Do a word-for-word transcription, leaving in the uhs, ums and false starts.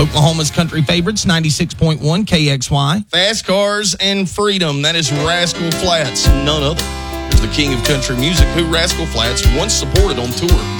Oklahoma's country favorites, ninety-six point one K X Y. Fast Cars and Freedom. That is Rascal Flatts, none other. Here's the king of country music, who Rascal Flatts once supported on tour.